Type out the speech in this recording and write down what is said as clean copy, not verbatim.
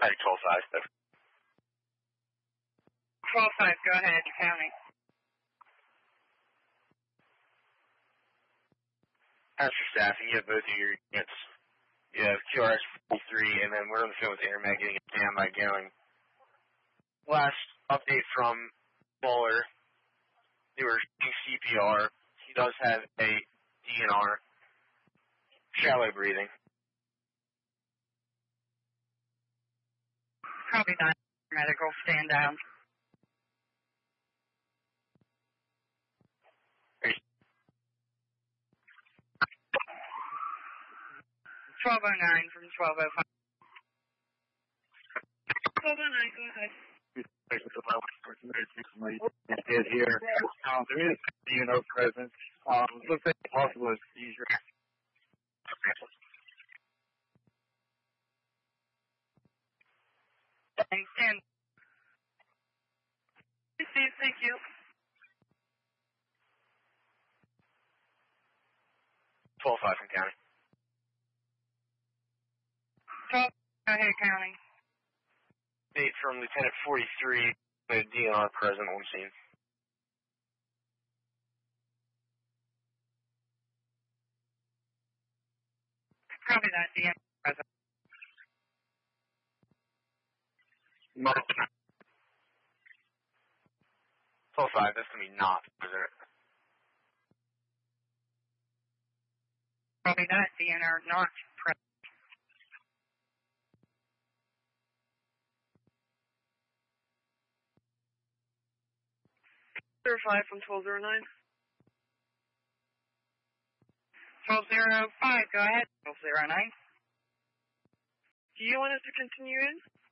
Alright, 12-5. 12-5, go ahead, counting. As for staffing, you have both of your units. You have QRS 43, and then we're on the field with Intermed getting a standby going. Last update from Bowler, they were doing CPR. He does have a DNR, shallow breathing. Probably not medical, stand down. Great. 1209 from 1205. 1209, go ahead. Is here. There is present. Looks like it's possible to use your Thanks, Dan. Thank you. 12-5 from county. 12, go ahead, counting. Update from Lieutenant 43, the DNR present on scene. Probably not DNR present. Not. 12-5, that's going to be not present. Probably not DNR, not present. Five from 1209. 1205, go ahead. 1209. Do you want us to continue in?